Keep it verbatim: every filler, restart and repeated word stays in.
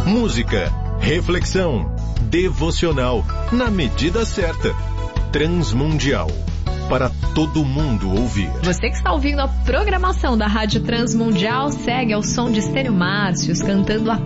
música, reflexão, devocional, na medida certa. Transmundial, para todo mundo ouvir. Você que está ouvindo a programação da Rádio Transmundial, segue ao som de Estênio Márcios, cantando a